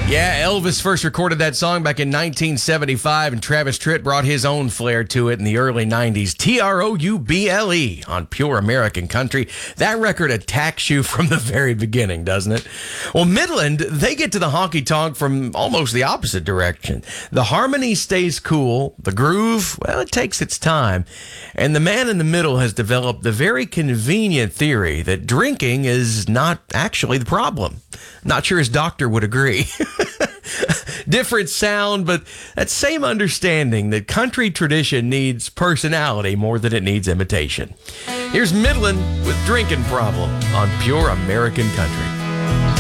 Yeah, Elvis first recorded that song back in 1975, and Travis Tritt brought his own flair to it in the early 90s. Trouble on Pure American Country. That record attacks you from the very beginning, doesn't it? Well, Midland, they get to the honky-tonk from almost the opposite direction. The harmony stays cool. The groove, well, it takes its time. And the man in the middle has developed the very convenient theory that drinking is not actually the problem. Not sure his doctor would agree. Different sound, but that same understanding that country tradition needs personality more than it needs imitation. Here's Midland with Drinking Problem on Pure American Country.